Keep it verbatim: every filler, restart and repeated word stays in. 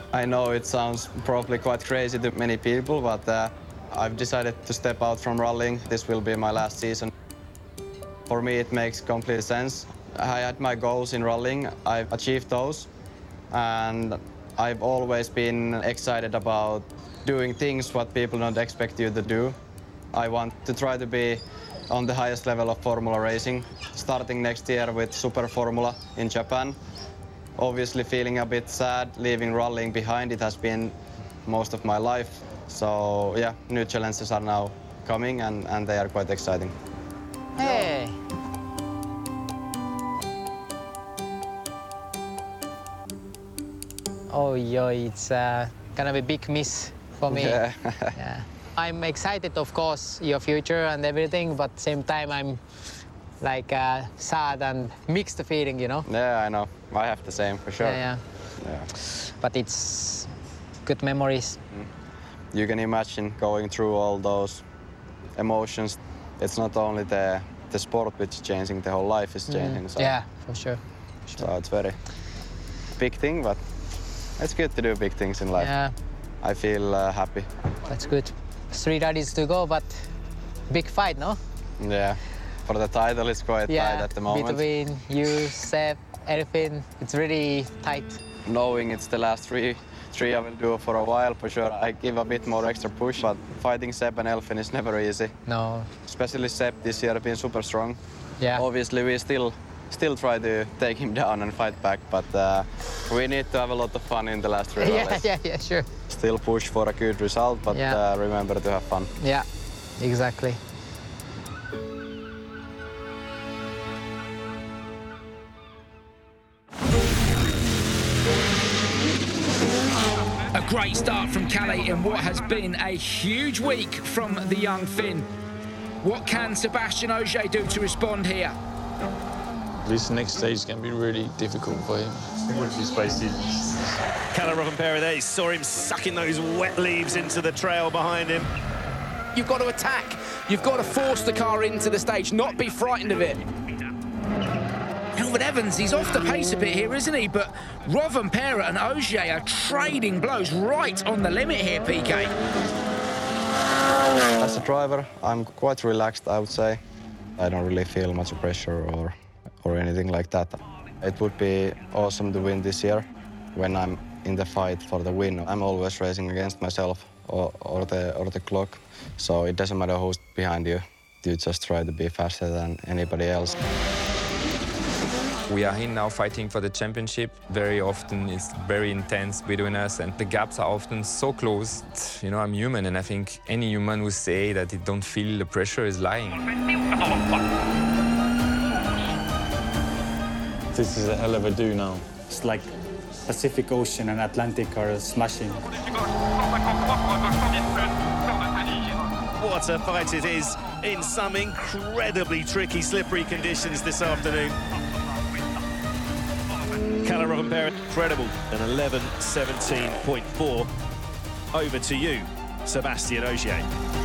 I know it sounds probably quite crazy to many people, but uh, I've decided to step out from rallying. This will be my last season. For me, it makes complete sense. I had my goals in rallying. I've achieved those, and I've always been excited about doing things what people don't expect you to do. I want to try to be on the highest level of Formula racing, starting next year with Super Formula in Japan. Obviously feeling a bit sad leaving rallying behind. It has been most of my life. So yeah, new challenges are now coming and, and they are quite exciting. Hey! Oh, yo, it's uh, gonna be a big miss for me. Yeah. Yeah. I'm excited, of course, your future and everything, but same time I'm like uh, sad and mixed feeling, you know? Yeah, I know. I have the same for sure. Yeah, yeah. Yeah. But it's good memories. You can imagine going through all those emotions. It's not only the, the sport which is changing, the whole life is changing. Mm. So, Yeah, for sure. for sure. so it's very big thing, but it's good to do big things in life. Yeah, I feel uh, happy. that's good. Three rallies to go, but big fight, no? Yeah, for the title it's quite Yeah, tight at the moment. between you, Seb, everything, it's really tight. Knowing it's the last three, three I will do for a while, for sure. I give a bit more extra push, but fighting Seb and Elfyn is never easy. No. Especially Seb this year has been super strong. Yeah. Obviously we still still try to take him down and fight back, but uh, we need to have a lot of fun in the last three Yeah, rallies. yeah, yeah, sure. Still push for a good result, but Yeah. uh, remember to have fun. Yeah, exactly. A great start from Kalle in what has been a huge week from the young Finn. What can Sebastian Ogier do to respond here? This next stage is going to be really difficult for him. Watch his face. Kalle Rovanperä there, he saw him sucking those wet leaves into the trail behind him. You've got to attack. You've got to force the car into the stage, not be frightened of it. Elfyn Evans, he's off the pace a bit here, isn't he? But Rovanperä and Ogier are trading blows right on the limit here, P K. As a driver, I'm quite relaxed, I would say. I don't really feel much pressure or, or anything like that. It would be awesome to win this year when I'm in the fight for the win. I'm always racing against myself or, or, the, or the clock, so it doesn't matter who's behind you. You just try to be faster than anybody else. We are here now fighting for the championship. Very often it's very intense between us and the gaps are often so close. You know, I'm human and I think any human who say that they don't feel the pressure is lying. This is a hell of a do now. It's like Pacific Ocean and Atlantic are smashing. What a fight it is in some incredibly tricky, slippery conditions this afternoon. Kalle Rovanperä, incredible, an eleven seventeen point four. Over to you, Sebastian Ogier.